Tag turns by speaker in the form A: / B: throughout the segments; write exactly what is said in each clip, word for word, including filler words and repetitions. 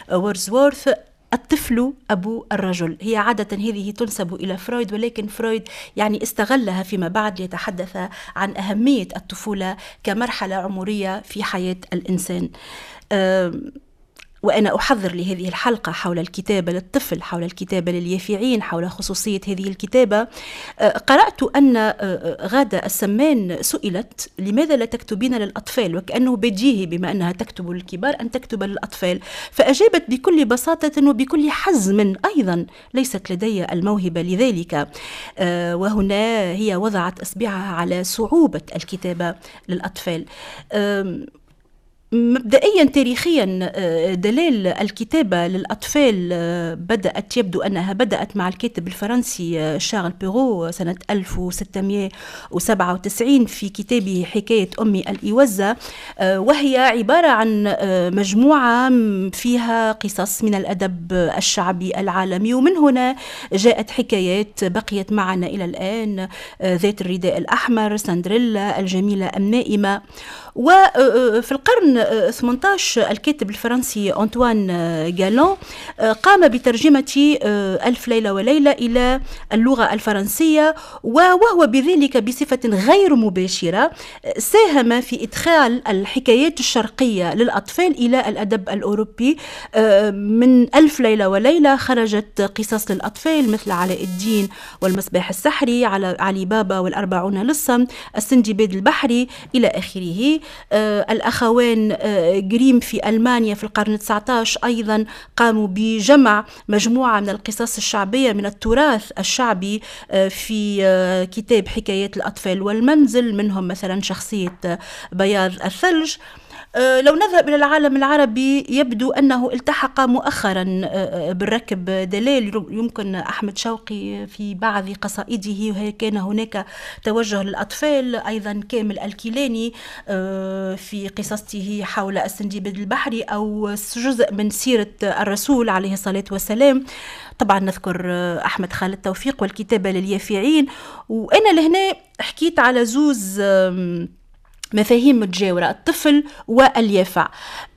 A: وورزورث الطفل أبو الرجل. هي عادة هذه تنسب إلى فرويد، ولكن فرويد يعني استغلها فيما بعد ليتحدث عن أهمية الطفولة كمرحلة عمرية في حياة الإنسان. وأنا أحضر لهذه الحلقة حول الكتابة للطفل، حول الكتابة لليافعين، حول خصوصية هذه الكتابة، قرأت أن غادة السمان سئلت لماذا لا تكتبين للأطفال، وكأنه بديهي بما أنها تكتب للكبار أن تكتب للأطفال، فأجابت بكل بساطة وبكل حزم أيضا ليست لدي الموهبة لذلك. وهنا هي وضعت إصبعها على صعوبة الكتابة للأطفال. مبدئيا تاريخيا دلال الكتابة للأطفال بدأت، يبدو أنها بدأت مع الكاتب الفرنسي شارل بيرو سنة ألف وستمائة وسبعة وتسعين في كتابه حكاية أمي الإوزة، وهي عبارة عن مجموعة فيها قصص من الأدب الشعبي العالمي، ومن هنا جاءت حكايات بقيت معنا إلى الآن، ذات الرداء الأحمر، سندريلا، الجميلة النائمة. وفي القرن ثمانية عشر الكاتب الفرنسي أنطوان جالون قام بترجمة ألف ليلة وليلة إلى اللغة الفرنسية، وهو بذلك بصفة غير مباشرة ساهم في إدخال الحكايات الشرقية للأطفال إلى الأدب الأوروبي. من ألف ليلة وليلة خرجت قصص للأطفال مثل علاء الدين والمصباح السحري، على علي بابا والأربعون لصا، السندباد البحري إلى آخره. آه الأخوان آه جريم في ألمانيا في القرن التاسع عشر أيضا قاموا بجمع مجموعة من القصص الشعبية من التراث الشعبي آه في آه كتاب حكايات الأطفال والمنزل، منهم مثلا شخصية آه بياض الثلج. أه لو نذهب إلى العالم العربي يبدو أنه التحق مؤخرا أه بالركب دلال، يمكن أحمد شوقي في بعض قصائده كان هناك توجه للأطفال، أيضا كامل الكيلاني أه في قصصته حول السندباد البحري، أو جزء من سيرة الرسول عليه الصلاة والسلام. طبعا نذكر أحمد خالد توفيق والكتابة لليافعين. وأنا لهنا حكيت على زوز مفاهيم متجاورة، الطفل واليافع.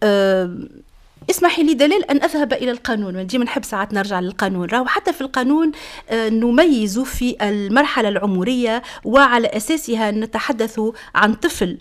A: أه اسمحي لي دليل أن أذهب إلى القانون، ديما نحب ساعات نرجع للقانون. راهو حتى في القانون أه نميز في المرحلة العمرية، وعلى أساسها نتحدث عن طفل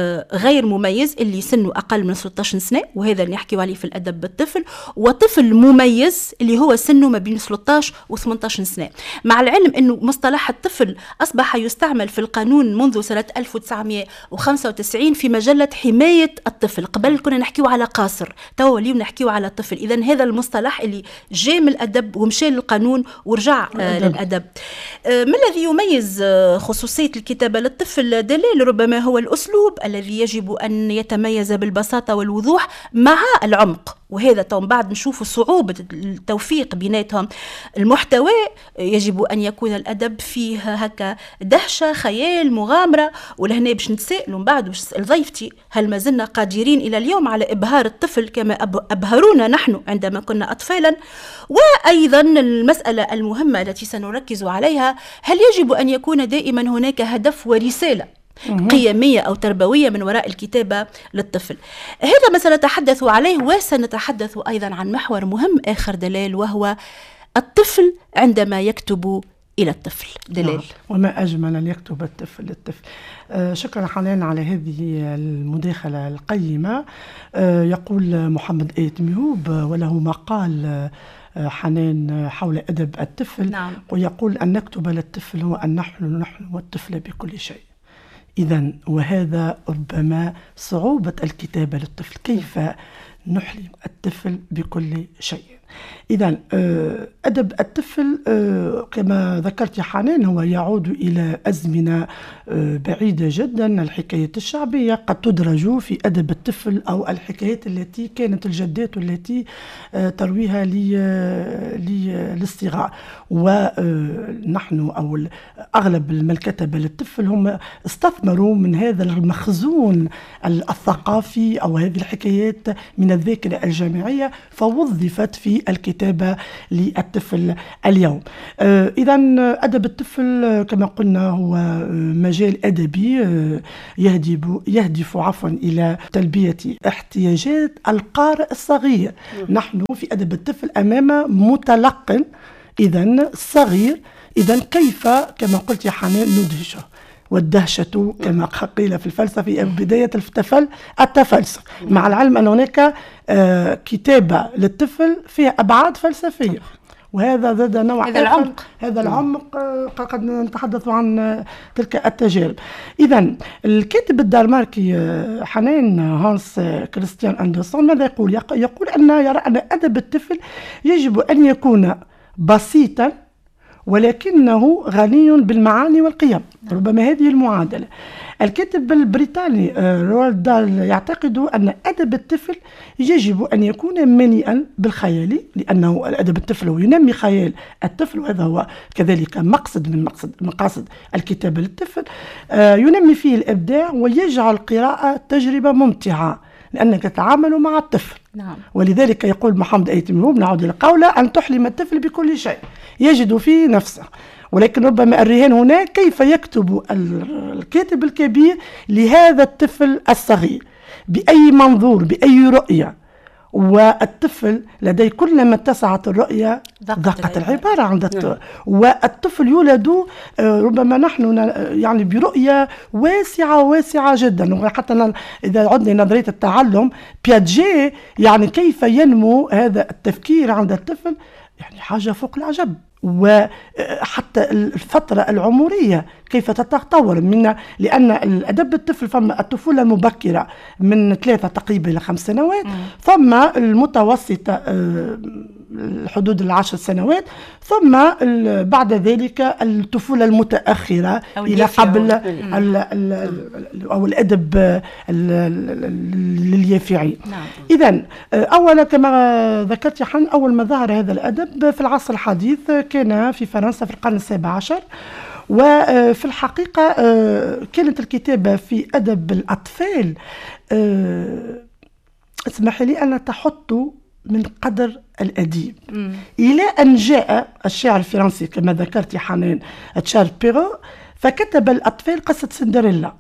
A: غير مميز اللي سنه أقل من ستة عشر سنة، وهذا اللي نحكي عليه في الأدب بالطفل، وطفل مميز اللي هو سنه ما بين ستة عشر و ثمانية عشر سنة. مع العلم أنه مصطلح الطفل أصبح يستعمل في القانون منذ سنة ألف وتسعمائة وخمسة وتسعين في مجلة حماية الطفل. قبل كنا نحكيه على قاصر، توا اليوم نحكيه على طفل. إذن هذا المصطلح اللي جاء من الأدب ومشى للقانون ورجع آه للأدب. آه ما الذي يميز آه خصوصية الكتابة للطفل دليل؟ ربما هو الأسلوب الذي يجب أن يتميز بالبساطة والوضوح مع العمق، وهذا طبعا بعد نشوف صعوبة التوفيق بيناتهم. المحتوى يجب أن يكون الأدب فيه هكا دهشة، خيال، مغامرة. ولهنا باش نتسائل من بعد باش نسأل ضيفتي، هل ما زلنا قادرين إلى اليوم على إبهار الطفل كما أبهرونا نحن عندما كنا أطفالا؟ وأيضا المسألة المهمة التي سنركز عليها، هل يجب أن يكون دائما هناك هدف ورسالة قيمية أو تربوية من وراء الكتابة للطفل؟ هذا ما سنتحدث عليه، وسنتحدث أيضا عن محور مهم آخر دلال، وهو الطفل عندما يكتب إلى الطفل. دلال،
B: وما أجمل أن يكتب الطفل للطفل. آه شكرا حنان على هذه المداخلة القيمة. آه يقول محمد آيت ميهوب وله مقال آه حنان حول أدب الطفل.
A: نعم.
B: ويقول أن نكتب للطفل هو أن نحن نحن والطفل بكل شيء. إذن وهذا ربما صعوبة الكتابة للطفل، كيف نحلم الطفل بكل شيء. إذن أدب الطفل كما ذكرت حنان هو يعود إلى أزمنة بعيدة جدا. الحكايات الشعبية قد تدرج في أدب الطفل، أو الحكايات التي كانت الجدات التي ترويها للصغار. ونحن أو أغلب الكتبة للطفل هم استثمروا من هذا المخزون الثقافي أو هذه الحكايات من الذاكرة الجامعية، فوظفت في الكتاب الكتابة للطفل اليوم. إذا أدب الطفل كما قلنا هو مجال أدبي يهدف يهدف عفوا إلى تلبية احتياجات القارئ الصغير. نحن في أدب الطفل أمام متلقن إذا صغير، إذا كيف كما قلت يا حنان ندهشه، والدهشة كما قيل في الفلسفة بداية الطفل التفلسف، مع العلم أن هناك كتابة للطفل فيها أبعاد فلسفية، وهذا زاد نوع
A: هذا العمق
B: هذا العمق قد نتحدث عن تلك التجارب. إذا الكاتب الدنماركي حنان هانس كريستيان أندرسون ماذا يقول؟ يقول أن يرى أن أدب الطفل يجب أن يكون بسيطا ولكنه غني بالمعاني والقيم. ربما هذه المعادلة. الكاتب البريطاني روالد دال يعتقد أن أدب الطفل يجب أن يكون مليئا بالخيال، لأنه الأدب الطفل ينمي خيال الطفل، وهذا هو كذلك مقصد من مقصد مقاصد الكتابة للطفل. ينمي فيه الإبداع ويجعل القراءة تجربة ممتعة لأنك تتعامل مع الطفل.
A: نعم. ولذلك
B: يقول محمد أيتم نعود إلى قوله أن تحلم الطفل بكل شيء يجد فيه نفسه، ولكن ربما الرهان هنا كيف يكتب الكاتب الكبير لهذا الطفل الصغير، بأي منظور، بأي رؤية. والطفل لديه كلما اتسعت الرؤية ضاقت العبارة عند الطفل. والطفل يولد ربما نحن يعني برؤية واسعة واسعة جدا، وحتى إذا عدنا نظرية التعلم بياجي يعني كيف ينمو هذا التفكير عند الطفل، يعني حاجة فوق العجب. وحتى الفترة العمرية كيف تتطور من، لأن الأدب الطفل فما الطفولة المبكرة من ثلاثة تقريبا إلى خمس سنوات، ثم المتوسطة حدود العشر سنوات، ثم بعد ذلك الطفولة المتأخرة إلى قبل ال ال أو الأدب لليافعين. إذن أولا كما ذكرت حن، أول ما ظهر هذا الأدب في العصر الحديث كان في فرنسا في القرن السابع عشر، وفي الحقيقة كانت الكتابة في أدب الأطفال اسمح لي أن تحط من قدر الأديب، إلى أن جاء الشاعر الفرنسي كما ذكرت حنان تشارل بيرو، فكتب الأطفال قصة سندريلا،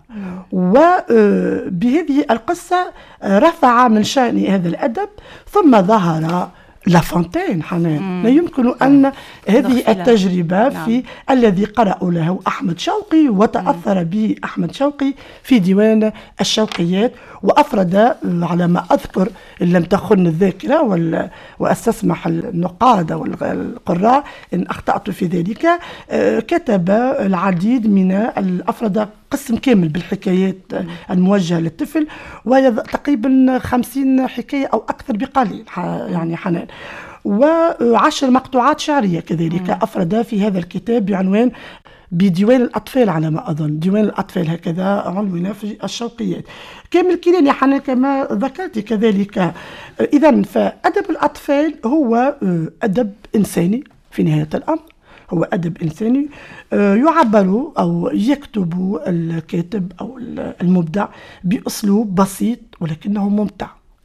B: وبهذه القصة رفع من شأن هذا الأدب. ثم ظهر لافونتين حنان، لا يمكن أن هذه التجربة في نعم. الذي قرأوا له أحمد شوقي وتأثر به أحمد شوقي في ديوان الشوقيات، وأفرد على ما أذكر إن لم تخن الذاكرة وأستسمح النقاد والقراء إن أخطأت في ذلك، كتب العديد من الأفرد قسم كامل بالحكايات الموجهة للطفل، وهي تقريبا خمسين حكاية أو أكثر بقليل يعني حنان، وعشر مقطوعات شعرية كذلك أفرد في هذا الكتاب بعنوان بديوان الأطفال على ما أظن، ديوان الأطفال هكذا عنوان في الشوقيات كامل كيلان يا حنان كما ذكرت كذلك. إذن فأدب الأطفال هو أدب إنساني في نهاية الأمر، هو أدب إنساني يعبر أو يكتب الكاتب أو المبدع بأسلوب بسيط ولكنه ممتع،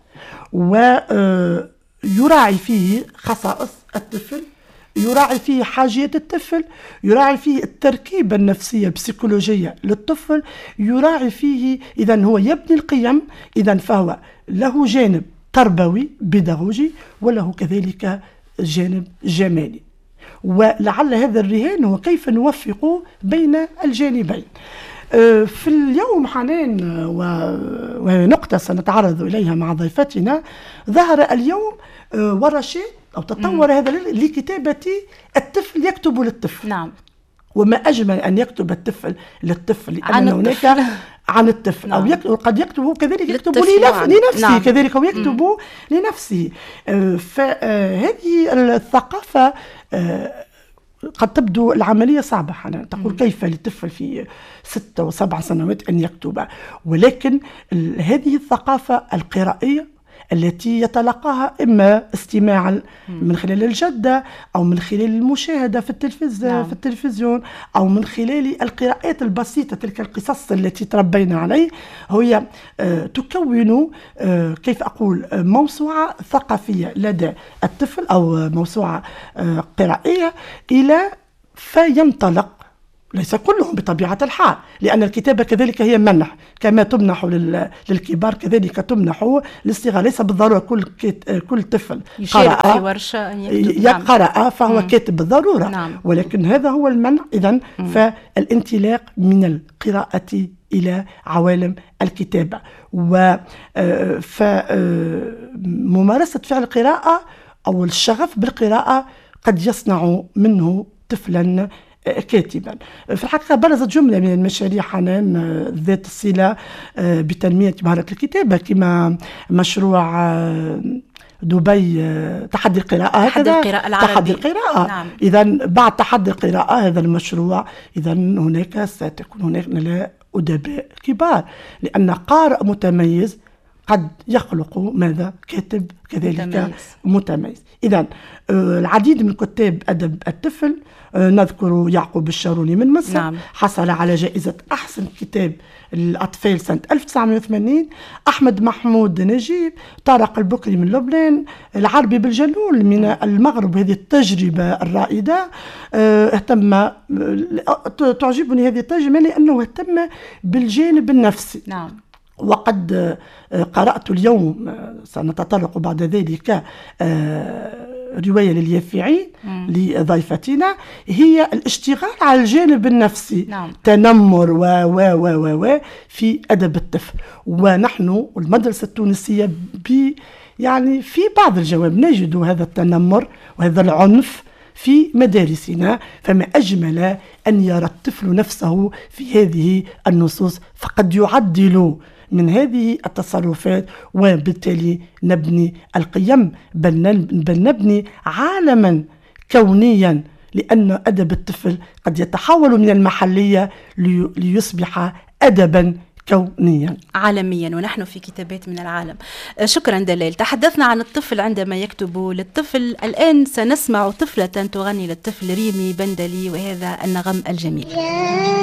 B: ويراعي فيه خصائص الطفل، يراعي فيه حاجيات الطفل، يراعي فيه التركيبة النفسية البسيكولوجية للطفل، يراعي فيه إذن هو يبني القيم، إذن فهو له جانب تربوي بيداغوجي وله كذلك جانب جمالي. ولعل هذا الرهان هو كيف نوفق بين الجانبين. في اليوم حنان، وهي نقطة سنتعرض إليها مع ضيفتنا، ظهر اليوم ورشات أو تطور هذا لكتابة الطفل يكتب للطفل.
A: نعم.
B: وما أجمل أن يكتب الطفل للطفل،
A: لأن هناك
B: عن الطفل نعم. أو يكتب قد يكتب كذلك يكتب لنفسه نعم. كذلك هو يكتب مم. لنفسه. فهذه الثقافة قد تبدو العملية صعبة حنان، تقول مم. كيف للطفل في ستة وسبع سنوات أن يكتب، ولكن هذه الثقافة القرائية التي يتلقاها إما استماعا من خلال الجدة أو من خلال المشاهدة في التلفزيون نعم. في التلفزيون أو من خلال القراءات البسيطة، تلك القصص التي تربينا عليه. هي تكون كيف أقول موسوعة ثقافية لدى الطفل أو موسوعة قرائية إلى فينطلق. ليس كلهم بطبيعة الحال، لأن الكتابة كذلك هي منح، كما تمنح للكبار كذلك تمنح للصغار. ليس بالضرورة كل كل طفل
A: يشارك في ورشة
B: يقرأ فهو مم. كاتب بالضرورة نعم. ولكن هذا هو المنع. إذن فالانطلاق من القراءة إلى عوالم الكتابة وممارسة فعل القراءة أو الشغف بالقراءة قد يصنع منه طفلا كاتبا. في الحقيقة برزت جملة من المشاريع حنان ذات الصلة بتنمية مهارة الكتابة، كما مشروع دبي تحدي القراءة،
A: تحدي القراءة العربي.
B: تحدي القراءة نعم. إذا بعد تحدي القراءة هذا المشروع إذا هناك ستكون هناك أدباء كبار، لأن قارئ متميز قد يخلق ماذا كاتب كذلك متميز, متميز. إذن العديد من كتاب أدب الطفل، نذكر يعقوب الشاروني من مصر نعم. حصل على جائزة أحسن كتاب الأطفال سنة ألف وتسعمائة وثمانين، أحمد محمود نجيب، طارق البكري من لبنان، العربي بالجلول من المغرب. هذه التجربة الرائدة اهتم، تعجبني هذه التجربة لأنه اهتم بالجانب النفسي
A: نعم.
B: وقد قرأت اليوم، سنتطرق بعد ذلك، رواية لليافعين لضيفتنا، هي الاشتغال على الجانب النفسي نعم. تنمر و و و و في أدب الطفل. ونحن المدرسة التونسية ب يعني في بعض الجوانب نجد هذا التنمر وهذا العنف في مدارسنا، فما أجمل أن يرى الطفل نفسه في هذه النصوص، فقد يعدل من هذه التصرفات وبالتالي نبني القيم، بل نبني عالما كونيا، لأن أدب الطفل قد يتحول من المحلية ليصبح أدبا كونيا
A: عالميا، ونحن في كتابات من العالم. شكرا دلال. تحدثنا عن الطفل عندما يكتب للطفل، الآن سنسمع طفلة تغني للطفل ريمي بندلي وهذا النغم الجميل.